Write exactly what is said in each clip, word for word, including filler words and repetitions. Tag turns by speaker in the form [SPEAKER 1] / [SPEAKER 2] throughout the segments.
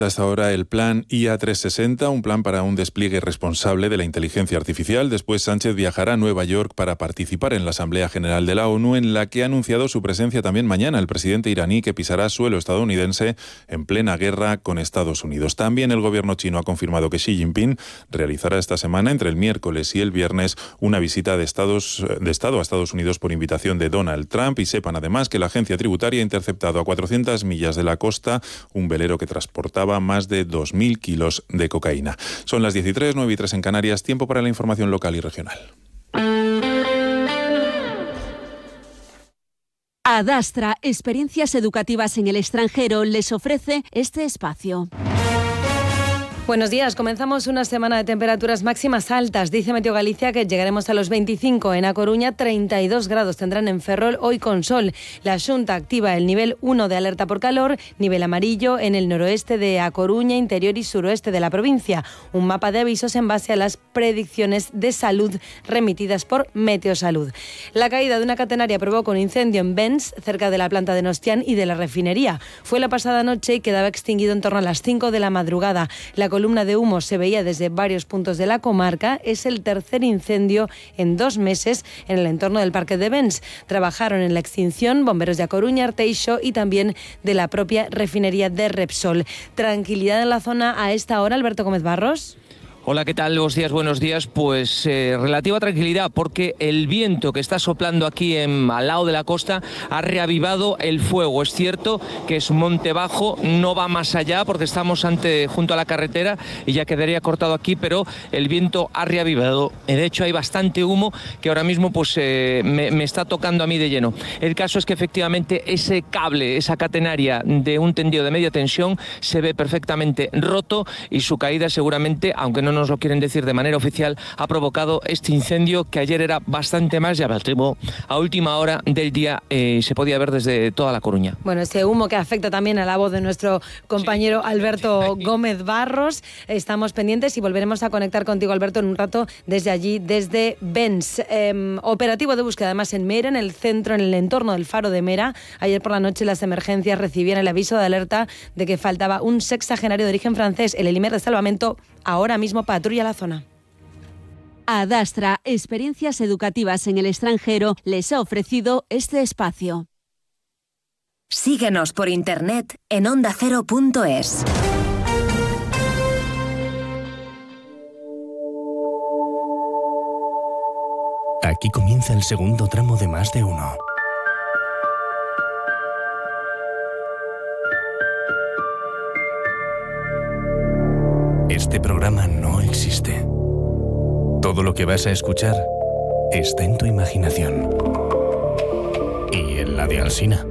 [SPEAKER 1] Hasta ahora el plan I A trescientos sesenta, un plan para un despliegue responsable de la inteligencia artificial. Después Sánchez viajará a Nueva York para participar en la Asamblea General de la ONU, en la que ha anunciado su presencia también mañana el presidente iraní, que pisará suelo estadounidense en plena guerra con Estados Unidos. También el gobierno chino ha confirmado que Xi Jinping realizará esta semana, entre el miércoles y el viernes, una visita de, Estados, de Estado a Estados Unidos por invitación de Donald Trump. Y sepan además que la agencia tributaria ha interceptado a cuatrocientas millas de la costa un velero que transportaba más de dos mil kilos de cocaína. Son las diez y tres, nueve y tres en Canarias, tiempo para la información local y regional.
[SPEAKER 2] Adastra, experiencias educativas en el extranjero, les ofrece este espacio.
[SPEAKER 3] Buenos días, comenzamos una semana de temperaturas máximas altas. Dice Meteo Galicia que llegaremos a los veinticinco en A Coruña, treinta y dos grados tendrán en Ferrol, hoy con sol. La Xunta activa el nivel uno de alerta por calor, nivel amarillo en el noroeste de A Coruña, interior y suroeste de la provincia. Un mapa de avisos en base a las predicciones de salud remitidas por Meteosalud. La caída de una catenaria provocó un incendio en Bens, cerca de la planta de Nostián y de la refinería. Fue la pasada noche y quedaba extinguido en torno a las cinco de la madrugada. La columna de humo se veía desde varios puntos de la comarca. Es el tercer incendio en dos meses en el entorno del parque de Bens. Trabajaron en la extinción bomberos de A Coruña, Arteixo y también de la propia refinería de Repsol. Tranquilidad en la zona a esta hora, Alberto Gómez Barros.
[SPEAKER 4] Hola, ¿qué tal? Buenos días, buenos días. Pues eh, relativa tranquilidad, porque el viento que está soplando aquí en, al lado de la costa ha reavivado el fuego. Es cierto que es monte bajo, no va más allá porque estamos ante, junto a la carretera y ya quedaría cortado aquí, pero el viento ha reavivado. De hecho, hay bastante humo que ahora mismo pues eh, me, me está tocando a mí de lleno. El caso es que efectivamente ese cable, esa catenaria de un tendido de media tensión se ve perfectamente roto y su caída seguramente, aunque no nos lo quieren decir de manera oficial, ha provocado este incendio que ayer era bastante más llamativo. A última hora del día eh, se podía ver desde toda La Coruña.
[SPEAKER 3] Bueno, ese humo que afecta también a la voz de nuestro compañero sí. Alberto Gómez Barros. Estamos pendientes y volveremos a conectar contigo, Alberto, en un rato desde allí, desde Bens. Eh, operativo de búsqueda además en Mera, en el centro, en el entorno del faro de Mera. Ayer por la noche las emergencias recibían el aviso de alerta de que faltaba un sexagenario de origen francés. El Elimer de Salvamento ahora mismo patrulla la zona.
[SPEAKER 2] Adastra, experiencias educativas en el extranjero, les ha ofrecido este espacio.
[SPEAKER 5] Síguenos por internet en onda cero punto es.
[SPEAKER 6] Aquí comienza el segundo tramo de Más de Uno. Este programa no existe. Todo lo que vas a escuchar está en tu imaginación. Y en la de Alsina.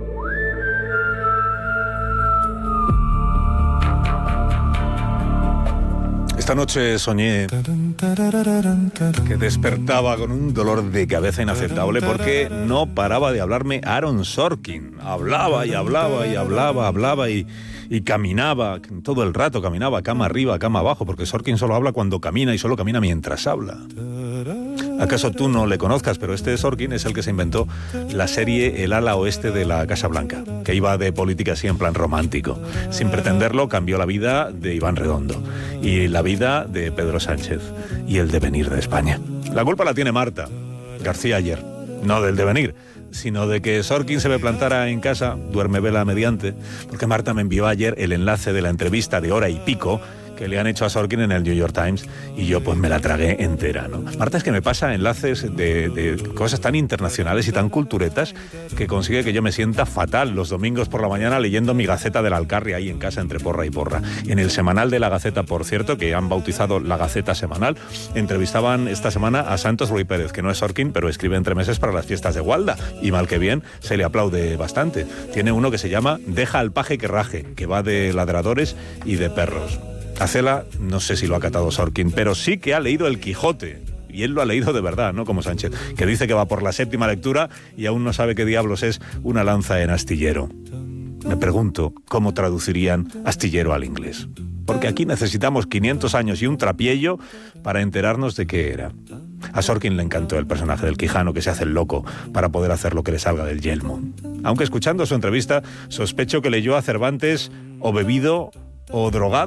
[SPEAKER 7] Esta noche soñé que despertaba con un dolor de cabeza inaceptable porque no paraba de hablarme Aaron Sorkin. Hablaba y hablaba y hablaba, hablaba y, y caminaba, todo el rato caminaba, cama arriba, cama abajo, porque Sorkin solo habla cuando camina y solo camina mientras habla. ¿Acaso tú no le conozcas? Pero este Sorkin es el que se inventó la serie El ala oeste de la Casa Blanca, que iba de política así en plan romántico. Sin pretenderlo, cambió la vida de Iván Redondo y la vida de Pedro Sánchez y el devenir de España. La culpa la tiene Marta García ayer, no del devenir, sino de que Sorkin se me plantara en casa, duerme vela mediante, porque Marta me envió ayer el enlace de la entrevista de hora y pico que le han hecho a Sorkin en el New York Times y yo pues me la tragué entera, ¿no? Marta es que me pasa enlaces de, de cosas tan internacionales y tan culturetas que consigue que yo me sienta fatal los domingos por la mañana leyendo mi Gaceta del Alcarria ahí en casa entre porra y porra. En el semanal de la Gaceta, por cierto, que han bautizado la Gaceta Semanal, entrevistaban esta semana a Santos Ruiz Pérez, que no es Sorkin, pero escribe entre meses para las fiestas de Gualda y mal que bien se le aplaude bastante. Tiene uno que se llama Deja al paje que raje, que va de ladradores y de perros. Acela, no sé si lo ha catado Sorkin, pero sí que ha leído El Quijote. Y él lo ha leído de verdad, no como Sánchez, que dice que va por la séptima lectura y aún no sabe qué diablos es una lanza en astillero. Me pregunto cómo traducirían astillero al inglés. Porque aquí necesitamos quinientos años y un trapiello para enterarnos de qué era. A Sorkin le encantó el personaje del Quijano que se hace el loco para poder hacer lo que le salga del yelmo. Aunque escuchando su entrevista, sospecho que leyó a Cervantes o bebido o drogado.